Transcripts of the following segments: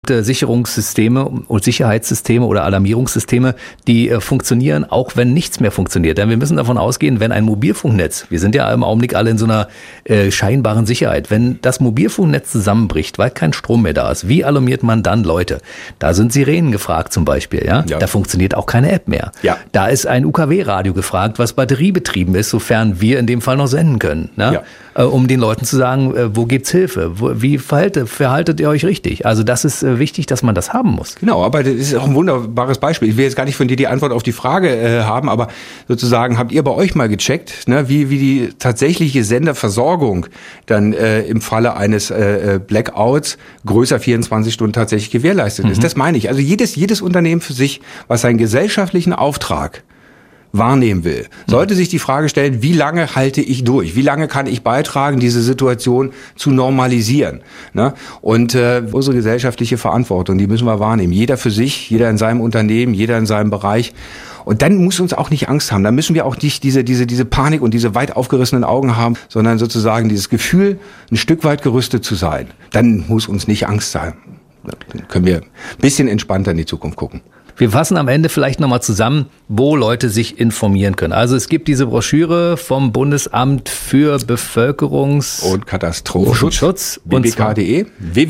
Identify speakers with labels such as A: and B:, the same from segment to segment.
A: Sicherungssysteme und Sicherheitssysteme oder Alarmierungssysteme, die funktionieren, auch wenn nichts mehr funktioniert. Denn wir müssen davon ausgehen, wenn ein Mobilfunknetz, wir sind ja im Augenblick alle in so einer scheinbaren Sicherheit, wenn das Mobilfunknetz zusammenbricht, weil kein Strom mehr da ist, wie alarmiert man dann Leute? Da sind Sirenen gefragt zum Beispiel, ja? Da funktioniert auch keine App mehr. Ja. Da ist ein UKW-Radio gefragt, was batteriebetrieben ist, sofern wir in dem Fall noch senden können, ne? Um den Leuten zu sagen, wo gibt's Hilfe? Wie verhaltet ihr euch richtig? Also das ist wichtig, dass man das haben muss.
B: Genau, aber das ist auch ein wunderbares Beispiel. Ich will jetzt gar nicht von dir die Antwort auf die Frage haben, aber sozusagen habt ihr bei euch mal gecheckt, ne, wie die tatsächliche Senderversorgung dann im Falle eines Blackouts größer 24 Stunden tatsächlich gewährleistet ist. Das meine ich. Also jedes Unternehmen für sich, was seinen gesellschaftlichen Auftrag wahrnehmen will, sollte sich die Frage stellen, wie lange halte ich durch? Wie lange kann ich beitragen, diese Situation zu normalisieren? Ne? Und unsere gesellschaftliche Verantwortung, die müssen wir wahrnehmen. Jeder für sich, jeder in seinem Unternehmen, jeder in seinem Bereich. Und dann muss uns auch nicht Angst haben. Dann müssen wir auch nicht diese Panik und diese weit aufgerissenen Augen haben, sondern sozusagen dieses Gefühl, ein Stück weit gerüstet zu sein. Dann muss uns nicht Angst sein. Dann können wir ein bisschen entspannter in die Zukunft gucken.
A: Wir fassen am Ende vielleicht nochmal zusammen, wo Leute sich informieren können. Also es gibt diese Broschüre vom Bundesamt für Bevölkerungs-
B: und Katastrophenschutz, bbk.de,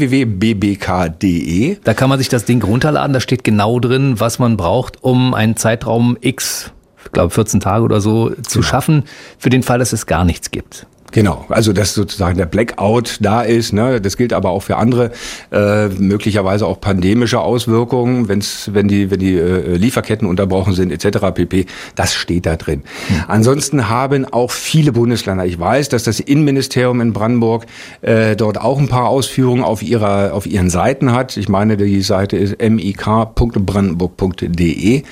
B: www.bbk.de.
A: Da kann man sich das Ding runterladen, da steht genau drin, was man braucht, um einen Zeitraum X, ich glaube 14 Tage oder so, zu schaffen, für den Fall, dass es gar nichts gibt.
B: Genau, also dass sozusagen der Blackout da ist, ne, das gilt aber auch für andere, möglicherweise auch pandemische Auswirkungen, wenn die Lieferketten unterbrochen sind etc. pp. Das steht da drin. Ansonsten haben auch viele Bundesländer, ich weiß, dass das Innenministerium in Brandenburg dort auch ein paar Ausführungen auf ihren Seiten hat. Ich meine, die Seite ist mik.brandenburg.de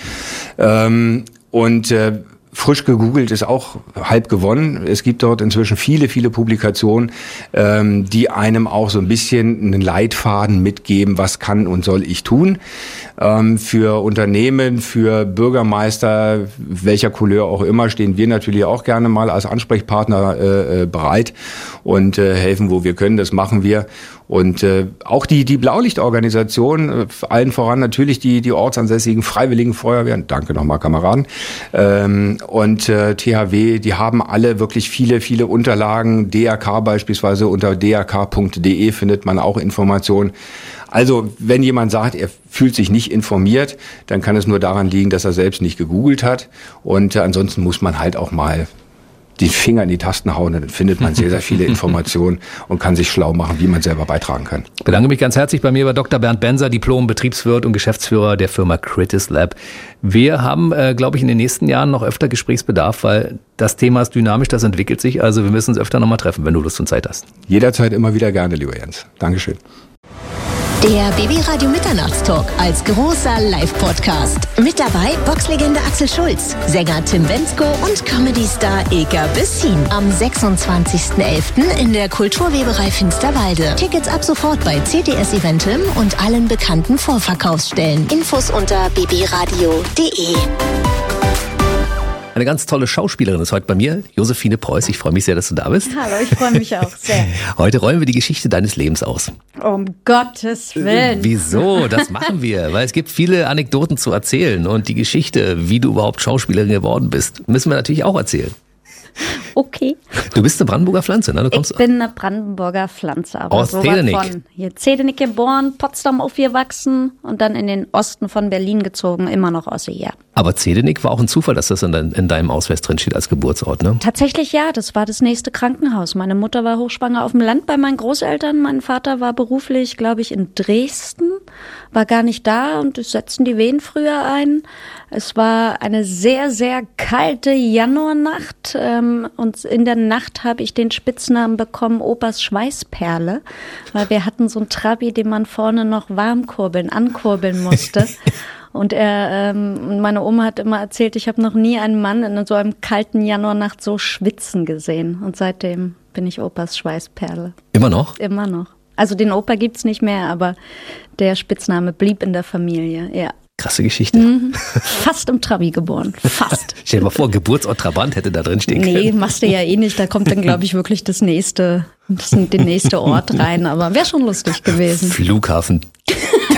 B: frisch gegoogelt ist auch halb gewonnen. Es gibt dort inzwischen viele Publikationen, die einem auch so ein bisschen einen Leitfaden mitgeben, was kann und soll ich tun. Für Unternehmen, für Bürgermeister, welcher Couleur auch immer, stehen wir natürlich auch gerne mal als Ansprechpartner bereit und helfen, wo wir können. Das machen wir. Und auch die Blaulichtorganisation, allen voran natürlich die ortsansässigen Freiwilligen Feuerwehren, danke nochmal Kameraden, und THW, die haben alle wirklich viele Unterlagen. DRK beispielsweise, unter drk.de findet man auch Informationen. Also wenn jemand sagt, er fühlt sich nicht informiert, dann kann es nur daran liegen, dass er selbst nicht gegoogelt hat. Und ansonsten muss man halt auch mal den Finger in die Tasten hauen, dann findet man sehr viele Informationen und kann sich schlau machen, wie man selber beitragen kann.
A: Ich bedanke mich ganz herzlich. Bei mir war Dr. Bernd Benser, Diplom-Betriebswirt und Geschäftsführer der Firma Critis Lab. Wir haben, glaube ich, in den nächsten Jahren noch öfter Gesprächsbedarf, weil das Thema ist dynamisch, das entwickelt sich. Also wir müssen uns öfter nochmal treffen, wenn du Lust und Zeit hast.
B: Jederzeit immer wieder gerne, lieber Jens. Dankeschön.
C: Der BB-Radio Mitternachtstalk als großer Live-Podcast. Mit dabei Boxlegende Axel Schulz, Sänger Tim Bendzko und Comedy-Star Ilka Bessin. Am 26.11. in der Kulturweberei Finsterwalde. Tickets ab sofort bei CTS Eventim und allen bekannten Vorverkaufsstellen. Infos unter bbradio.de.
A: Eine ganz tolle Schauspielerin ist heute bei mir, Josephine Preuß. Ich freue mich sehr, dass du da bist.
D: Hallo, ich freue mich auch sehr.
A: Heute rollen wir die Geschichte deines Lebens aus.
D: Um Gottes Willen.
A: Wieso? Das machen wir, weil es gibt viele Anekdoten zu erzählen und die Geschichte, wie du überhaupt Schauspielerin geworden bist, müssen wir natürlich auch erzählen.
D: Okay.
A: Du bist eine Brandenburger Pflanze, ne?
D: Ich bin eine Brandenburger Pflanze, aber
A: aus Zedenik.
D: Hier Zedenik geboren, Potsdam aufgewachsen und dann in den Osten von Berlin gezogen, immer noch aus hier.
A: Aber Zedenik war auch ein Zufall, dass das in deinem Ausweis drin steht als Geburtsort, ne?
D: Tatsächlich ja, das war das nächste Krankenhaus. Meine Mutter war hochschwanger auf dem Land bei meinen Großeltern. Mein Vater war beruflich, glaube ich, in Dresden, war gar nicht da und es setzten die Wehen früher ein. Es war eine sehr, sehr kalte Januarnacht und in der Nacht habe ich den Spitznamen bekommen, Opas Schweißperle, weil wir hatten so einen Trabi, den man vorne noch ankurbeln musste. Und meine Oma hat immer erzählt, ich habe noch nie einen Mann in so einem kalten Januarnacht so schwitzen gesehen. Und seitdem bin ich Opas Schweißperle.
A: Immer noch?
D: Immer noch. Also den Opa gibt's nicht mehr, aber der Spitzname blieb in der Familie, ja.
A: Krasse Geschichte.
D: Fast im Trabi geboren. Fast.
A: Stell dir mal vor, Geburtsort Trabant hätte da drin stehen können.
D: Nee, machst du ja eh nicht. Da kommt dann, glaube ich, wirklich der nächste Ort rein. Aber wäre schon lustig gewesen.
A: Flughafen